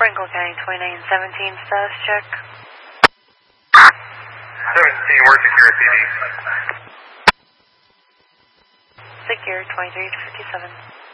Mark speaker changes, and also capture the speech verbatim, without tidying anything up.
Speaker 1: Sprinkle County twenty-nine seventeen status check.
Speaker 2: seventeen, we're secure C D.
Speaker 1: Secure twenty-three to fifty-seven.